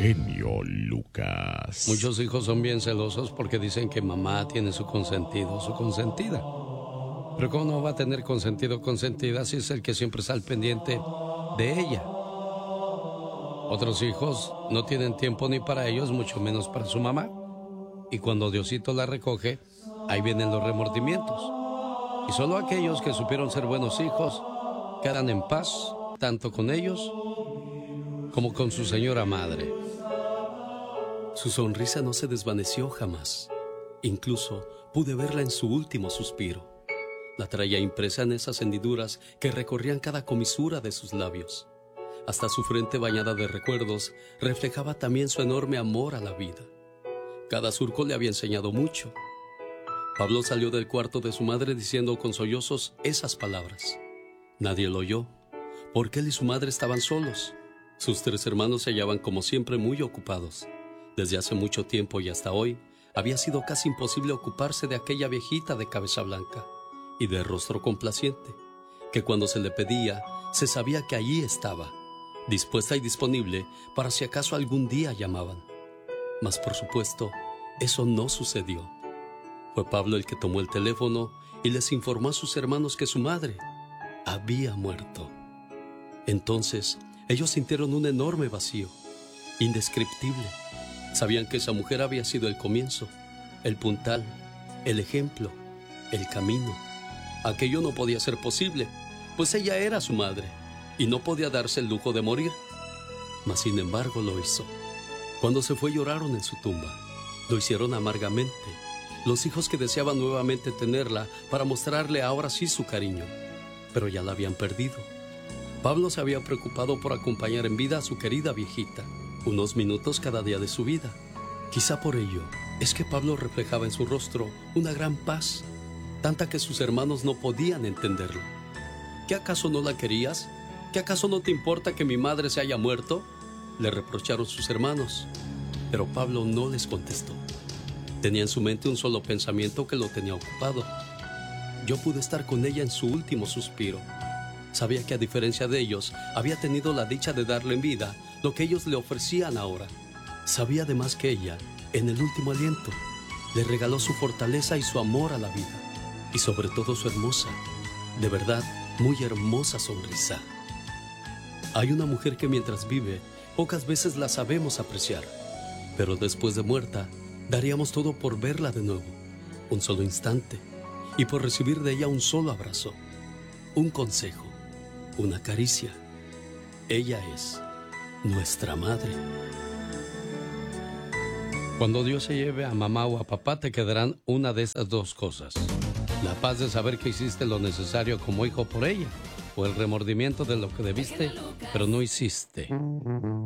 genio Lucas. Muchos hijos son bien celosos porque dicen que mamá tiene su consentido o su consentida. Pero ¿cómo no va a tener consentido o consentida si es el que siempre está al pendiente de ella? Otros hijos no tienen tiempo ni para ellos, mucho menos para su mamá. Y cuando Diosito la recoge, ahí vienen los remordimientos. Y solo aquellos que supieron ser buenos hijos quedan en paz, tanto con ellos como con su señora madre. Su sonrisa no se desvaneció jamás. Incluso pude verla en su último suspiro. La traía impresa en esas hendiduras que recorrían cada comisura de sus labios. Hasta su frente bañada de recuerdos reflejaba también su enorme amor a la vida. Cada surco le había enseñado mucho. Pablo salió del cuarto de su madre diciendo con sollozos esas palabras. Nadie lo oyó, porque él y su madre estaban solos. Sus 3 hermanos se hallaban como siempre muy ocupados. Desde hace mucho tiempo y hasta hoy, había sido casi imposible ocuparse de aquella viejita de cabeza blanca y de rostro complaciente, que cuando se le pedía, se sabía que allí estaba, dispuesta y disponible para si acaso algún día llamaban. Mas por supuesto, eso no sucedió. Fue Pablo el que tomó el teléfono y les informó a sus hermanos que su madre había muerto. Entonces, ellos sintieron un enorme vacío, indescriptible. Sabían que esa mujer había sido el comienzo, el puntal, el ejemplo, el camino. Aquello no podía ser posible, pues ella era su madre y no podía darse el lujo de morir. Mas sin embargo lo hizo. Cuando se fue lloraron en su tumba. Lo hicieron amargamente. Los hijos que deseaban nuevamente tenerla para mostrarle ahora sí su cariño, pero ya la habían perdido. Pablo se había preocupado por acompañar en vida a su querida viejita, unos minutos cada día de su vida. Quizá por ello es que Pablo reflejaba en su rostro una gran paz, tanta que sus hermanos no podían entenderlo. ¿Qué acaso no la querías? ¿Qué acaso no te importa que mi madre se haya muerto?, le reprocharon sus hermanos. Pero Pablo no les contestó. Tenía en su mente un solo pensamiento que lo tenía ocupado. Yo pude estar con ella en su último suspiro. Sabía que a diferencia de ellos, había tenido la dicha de darle en vida lo que ellos le ofrecían ahora. Sabía además que ella, en el último aliento, le regaló su fortaleza y su amor a la vida. Y sobre todo su hermosa, de verdad, muy hermosa sonrisa. Hay una mujer que mientras vive, pocas veces la sabemos apreciar. Pero después de muerta, daríamos todo por verla de nuevo, un solo instante, y por recibir de ella un solo abrazo, un consejo, una caricia. Ella es nuestra madre. Cuando Dios se lleve a mamá o a papá, te quedarán una de esas dos cosas: la paz de saber que hiciste lo necesario como hijo por ella, o el remordimiento de lo que debiste, pero no hiciste.